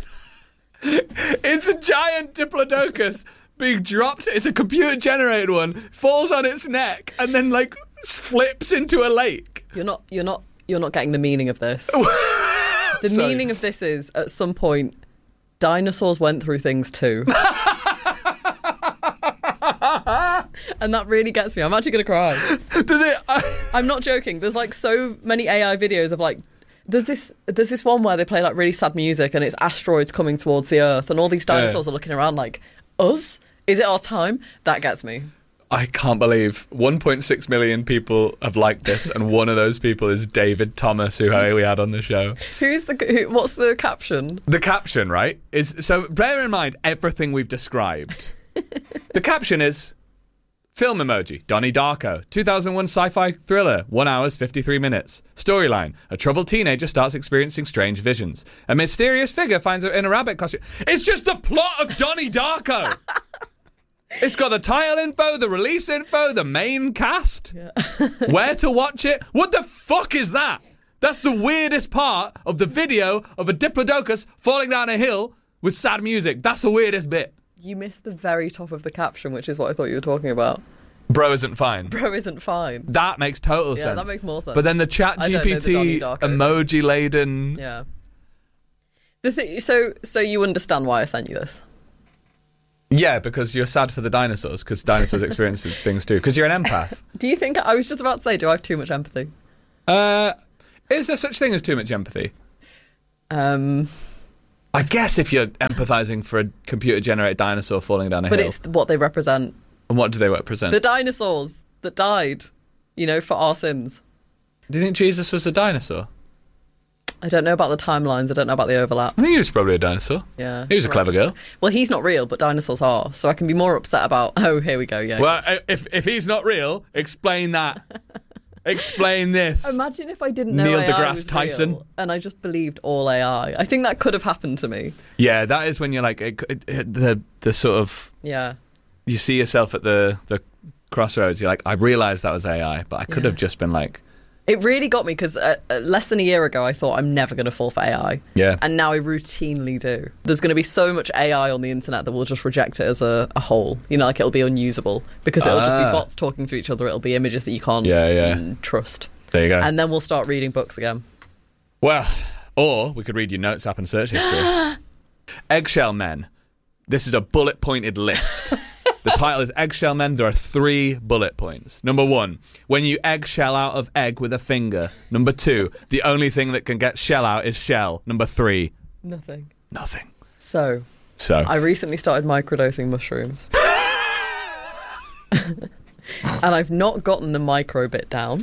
It's a giant diplodocus being dropped. It's a computer-generated one. Falls on its neck and then, like, flips into a lake. You're not getting the meaning of this. The meaning of this is, at some point, dinosaurs went through things too. And that really gets me. I'm actually going to cry. Does it? I'm not joking. There's like so many AI videos of like, there's this one where they play like really sad music and it's asteroids coming towards the Earth and all these dinosaurs are looking around like, us? Is it our time? That gets me. I can't believe 1.6 million people have liked this, and one of those people is David Thomas, who we had on the show. What's the caption? The caption, right, is, so bear in mind everything we've described. The caption is, film emoji, Donnie Darko, 2001 sci-fi thriller, 1 hour, 53 minutes. Storyline, a troubled teenager starts experiencing strange visions. A mysterious figure finds her in a rabbit costume. It's just the plot of Donnie Darko! It's got the title info, the release info, the main cast, where to watch it. What the fuck is that? That's the weirdest part of the video of a diplodocus falling down a hill with sad music. That's the weirdest bit. You missed the very top of the caption, which is what I thought you were talking about. Bro isn't fine. Bro isn't fine. That makes total sense. Yeah, that makes more sense. But then the chat GPT emoji-laden... Yeah. So you understand why I sent you this? Yeah, because you're sad for the dinosaurs, because dinosaurs experience things too, because you're an empath. Do you think, I was just about to say, do I have too much empathy? Is there such thing as too much empathy? I guess if you're empathizing for a computer-generated dinosaur falling down a hill. But it's what they represent. And what do they represent? The dinosaurs that died, for our sins. Do you think Jesus was a dinosaur? I don't know about the timelines. I don't know about the overlap. I think he was probably a dinosaur. Yeah. He was a clever girl. Well, he's not real, but dinosaurs are. So I can be more upset about, here we go, yeah. Well, if he's not real, explain that. Explain this. Imagine if I didn't know Neil AI deGrasse was Tyson. real and I just believed all AI. I think that could have happened to me. Yeah, that is when you're like, the sort of... Yeah. You see yourself at the crossroads. You're like, I realised that was AI, but I could have just been like... It really got me because less than a year ago I thought I'm never going to fall for AI. Yeah. And now I routinely do. There's going to be so much AI on the internet that we'll just reject it as a whole. Like it'll be unusable because it'll just be bots talking to each other. It'll be images that you can't trust. There you go. And then we'll start reading books again. Well, or we could read your notes app and search history. Eggshell Men. This is a bullet-pointed list. The title is Eggshell Men. There are 3 bullet points. Number 1, when you eggshell out of egg with a finger. Number 2, the only thing that can get shell out is shell. Number 3, nothing. So I recently started microdosing mushrooms. And I've not gotten the micro bit down.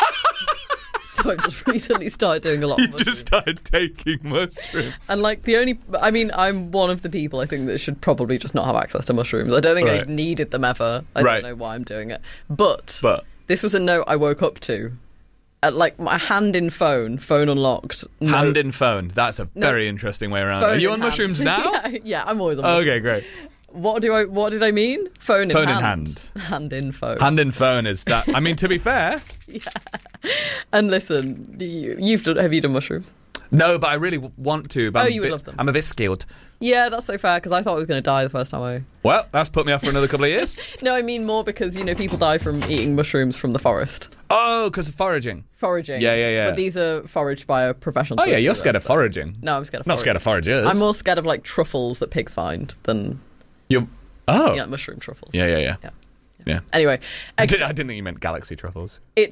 So I've just recently started doing a lot of mushrooms. You just started taking mushrooms. And I'm one of the people I think that should probably just not have access to mushrooms. I don't think I needed them ever. I don't know why I'm doing it. But this was a note I woke up to. At my hand in phone unlocked. Hand in phone. That's a very interesting way around. Are you on mushrooms now? Yeah, I'm always on mushrooms. Okay, great. What did I mean? Phone in hand. Hand in phone. Hand in phone is that. I mean, to be fair. Yeah. And listen, have you done mushrooms? No, but I really want to. But you would love them. I'm a bit scared. Yeah, that's so fair, because I thought I was going to die the first time Well, that's put me off for another couple of years. No, I mean more because, people die from eating mushrooms from the forest. Oh, because of foraging. Yeah. But these are foraged by a professional. Oh, yeah, you're scared of foraging. No, I'm scared of foraging. Not scared of foragers. I'm more scared of, truffles that pigs find than... Yeah, mushroom truffles. Yeah. Anyway, I didn't think you meant galaxy truffles. It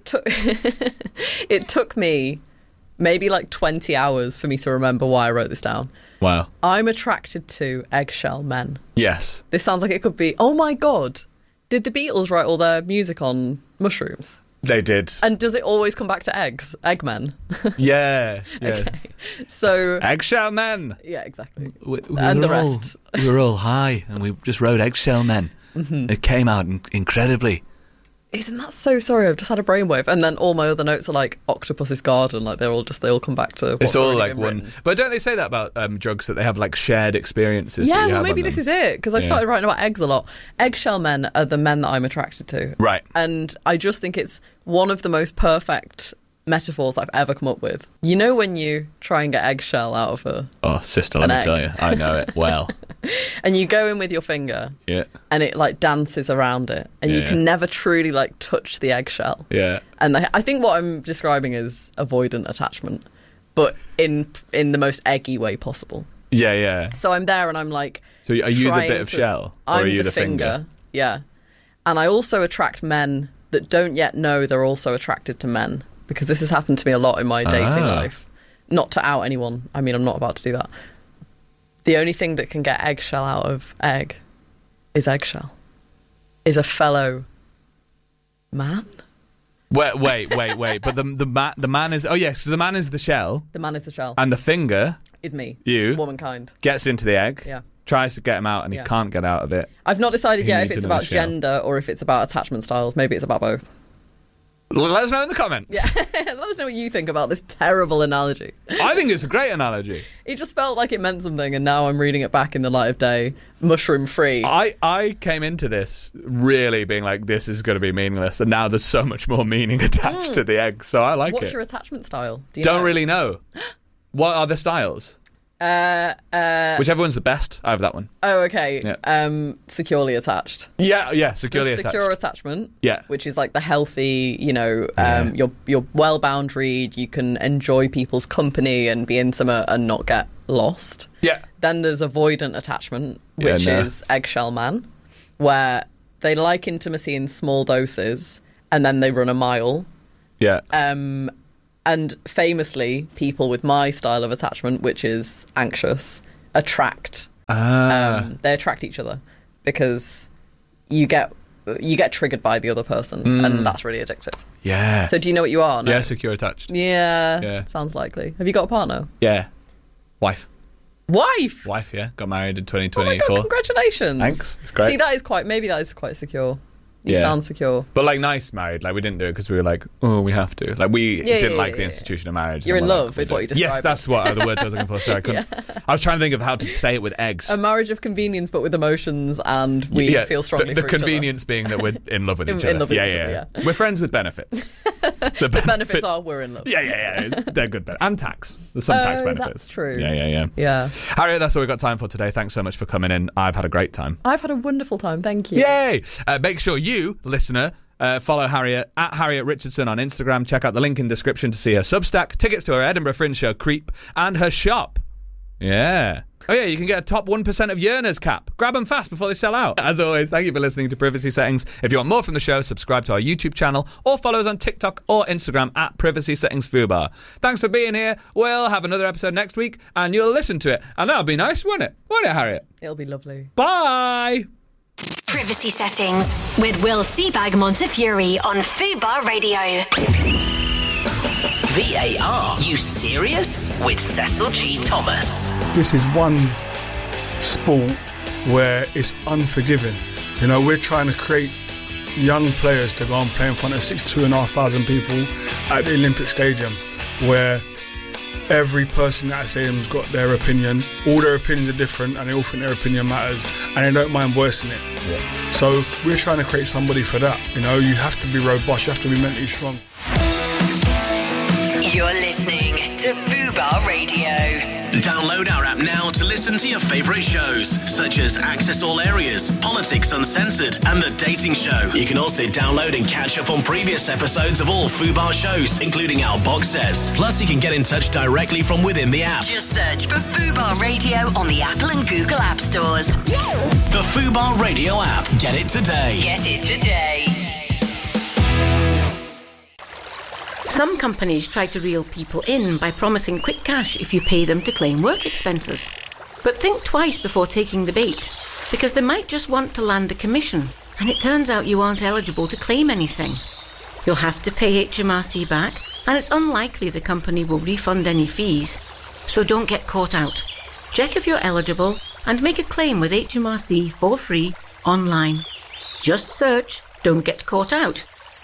took me maybe 20 hours for me to remember why I wrote this down. Wow. I'm attracted to eggshell men. Yes. This sounds like it could be, oh my God, did the Beatles write all their music on mushrooms? They did. And does it always come back to eggs? Eggmen? Yeah. Okay. So... Eggshell Men. Yeah, exactly. And the rest. We were all high and we just wrote Eggshell Men. Mm-hmm. It came out incredibly. Isn't that so sorry? I've just had a brainwave. And then all my other notes are Octopus's Garden. They all come back to what's it's all already been one. written. But don't they say that about drugs, that they have shared experiences? Yeah, that you well, have maybe on this them? is it, because I started writing about eggs a lot. Eggshell men are the men that I'm attracted to. Right. And I just think it's one of the most perfect metaphors I've ever come up with. You know when you try and get eggshell out of a... Oh, sister, let me tell you. I know it well. And you go in with your finger. Yeah. And it dances around it. And you can never truly touch the eggshell. Yeah. And I think what I'm describing is avoidant attachment, but in the most eggy way possible. Yeah. So I'm there and I'm So are you the bit of shell? Or I'm are you the finger? Yeah. And I also attract men that don't yet know they're also attracted to men, because this has happened to me a lot in my dating life. Not to out anyone. I mean, I'm not about to do that. The only thing that can get eggshell out of egg is eggshell. Is a fellow man. Wait. But the man is... Oh, yes, so the man is the shell. The man is the shell. And the finger... Is me. You. Womankind. Gets into the egg. Yeah. Tries to get him out and he can't get out of it. I've not decided He yet needs if it's another about shell. gender or if it's about attachment styles. Maybe it's about both. Let us know in the comments. Yeah. Let us know what you think about this terrible analogy. I think it's a great analogy. It just felt like it meant something, and now I'm reading it back in the light of day, mushroom-free. I came into this really being like, this is going to be meaningless, and now there's so much more meaning attached to the egg, so I like What's it. your attachment style? Do you Don't know? really know. What are the styles? Whichever one's the best, I have that one. Oh, okay. Yeah. Securely attached. Yeah, securely attached. Secure attachment. Yeah. Which is the healthy, you're well boundaried, you can enjoy people's company and be intimate and not get lost. Yeah. Then there's avoidant attachment, which is eggshell man, where they like intimacy in small doses and then they run a mile. Yeah. And famously, people with my style of attachment, which is anxious, attract. They attract each other because you get triggered by the other person, and that's really addictive. Yeah. So do you know what you are? No? Yeah, secure attached. Yeah. Sounds likely. Have you got a partner? Yeah. Wife, yeah. Got married in 2024. Oh my God, congratulations. Thanks. It's great. See, maybe that is quite secure. You sound secure. But like nice married, like we didn't do it because we were like, oh, we have to. Like we didn't like the institution of marriage. You're in love is what you described. Yes, that's what the words I was looking for. Sorry, I couldn't. I was trying to think of how to say it with eggs. A marriage of convenience but with emotions, and we feel strongly for each other. The convenience being that we're in love with each other. In love with each other, yeah. We're friends with benefits. The benefits are we're in love. Yeah. They're good benefits. And tax. There's some tax benefits. That's true. Yeah. Harriet, that's all we've got time for today. Thanks so much for coming in. I've had a great time. I've had a wonderful time. Thank you. Yay! Make sure you, listener, follow Harriet at Harriet Richardson on Instagram. Check out the link in description to see her Substack, tickets to her Edinburgh Fringe show Creep, and her shop. Yeah. Oh yeah, you can get a top 1% of yearners cap. Grab them fast before they sell out. As always, thank you for listening to Privacy Settings. If you want more from the show, subscribe to our YouTube channel or follow us on TikTok or Instagram at Privacy Settings Fubar. Thanks for being here. We'll have another episode next week and you'll listen to it. And that'll be nice, won't it? Won't it, Harriet? It'll be lovely. Bye! Privacy Settings with Will Seabag Montefiore on Fubar Radio. VAR, you serious? With Cecil G. Thomas. This is one sport where it's unforgiving. You know, we're trying to create young players to go and play in front of 62,500 people at the Olympic Stadium, where every person at that stadium's got their opinion. All their opinions are different and they all think their opinion matters and they don't mind voicing it. Yeah. So we're trying to create somebody for that. You know, you have to be robust, you have to be mentally strong. You're listening to Fubar Radio. Download our app now to listen to your favourite shows, such as Access All Areas, Politics Uncensored, and The Dating Show. You can also download and catch up on previous episodes of all Fubar shows, including our box sets. Plus, you can get in touch directly from within the app. Just search for Fubar Radio on the Apple and Google App Stores. The Fubar Radio app. Get it today. Get it today. Some companies try to reel people in by promising quick cash if you pay them to claim work expenses. But think twice before taking the bait, because they might just want to land a commission, and it turns out you aren't eligible to claim anything. You'll have to pay HMRC back, and it's unlikely the company will refund any fees. So don't get caught out. Check if you're eligible and make a claim with HMRC for free online. Just search "Don't Get Caught Out."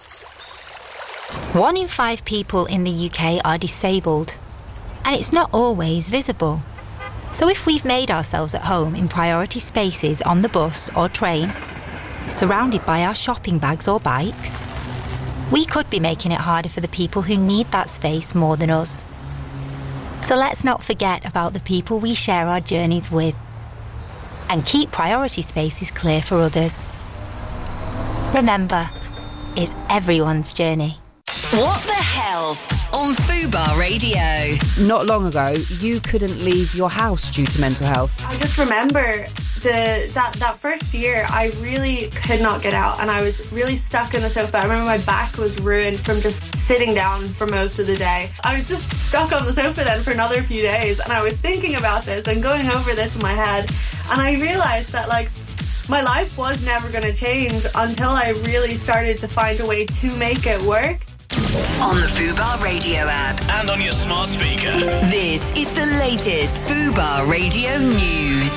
1 in 5 people in the UK are disabled, and it's not always visible. So if we've made ourselves at home in priority spaces on the bus or train, surrounded by our shopping bags or bikes, we could be making it harder for the people who need that space more than us. So let's not forget about the people we share our journeys with, and keep priority spaces clear for others. Remember, it's everyone's journey. What the hell on Fubar Radio. Not long ago, you couldn't leave your house due to mental health. I just remember that first year, I really could not get out and I was really stuck in the sofa. I remember my back was ruined from just sitting down for most of the day. I was just stuck on the sofa then for another few days, and I was thinking about this and going over this in my head, and I realised that, like, my life was never going to change until I really started to find a way to make it work. On the Fubar Radio app. And on your smart speaker. This is the latest Fubar Radio news.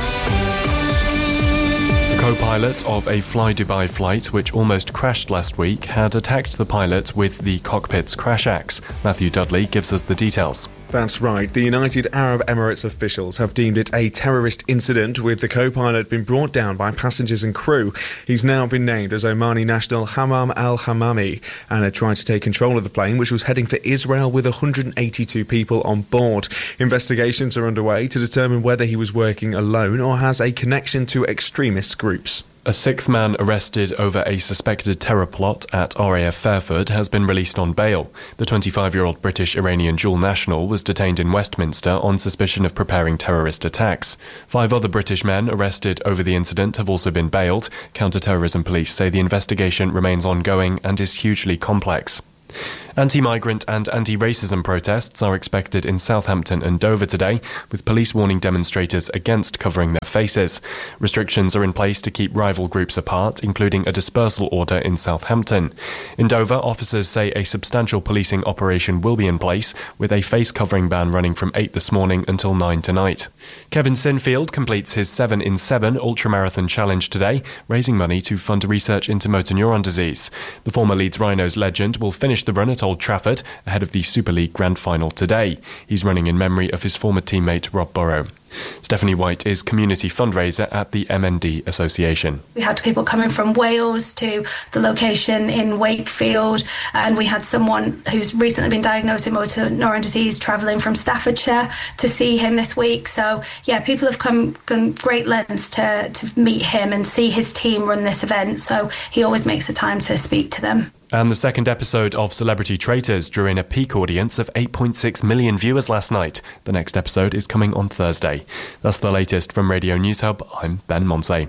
The co-pilot of a Fly Dubai flight, which almost crashed last week, had attacked the pilot with the cockpit's crash axe. Matthew Dudley gives us the details. That's right. The United Arab Emirates officials have deemed it a terrorist incident, with the co-pilot being brought down by passengers and crew. He's now been named as Omani national Hammam al-Hammami and had tried to take control of the plane, which was heading for Israel with 182 people on board. Investigations are underway to determine whether he was working alone or has a connection to extremist groups. A sixth man arrested over a suspected terror plot at RAF Fairford has been released on bail. The 25-year-old British-Iranian dual national was detained in Westminster on suspicion of preparing terrorist attacks. 5 other British men arrested over the incident have also been bailed. Counter-terrorism police say the investigation remains ongoing and is hugely complex. Anti-migrant and anti-racism protests are expected in Southampton and Dover today, with police warning demonstrators against covering their faces. Restrictions are in place to keep rival groups apart, including a dispersal order in Southampton. In Dover, officers say a substantial policing operation will be in place, with a face-covering ban running from 8 this morning until 9 tonight. Kevin Sinfield completes his 7 in 7 ultramarathon challenge today, raising money to fund research into motor neuron disease. The former Leeds Rhinos legend will finish the run at Old Trafford ahead of the Super League Grand Final today. He's running in memory of his former teammate Rob Burrow. Stephanie White is community fundraiser at the MND Association. We had people coming from Wales to the location in Wakefield, and we had someone who's recently been diagnosed with motor neuron disease travelling from Staffordshire to see him this week. So yeah, people have gone great lengths to meet him and see his team run this event, so he always makes the time to speak to them. And the second episode of Celebrity Traitors drew in a peak audience of 8.6 million viewers last night. The next episode is coming on Thursday. That's the latest from Radio News Hub. I'm Ben Monsey.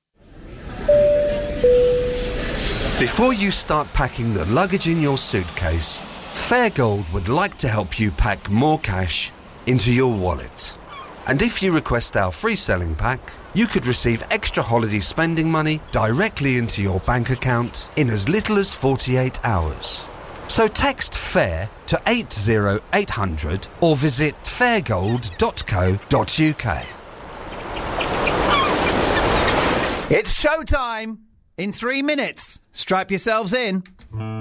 Before you start packing the luggage in your suitcase, Fairgold would like to help you pack more cash into your wallet. And if you request our free selling pack, you could receive extra holiday spending money directly into your bank account in as little as 48 hours. So text FAIR to 80800 or visit fairgold.co.uk. It's showtime! In 3 minutes, strap yourselves in.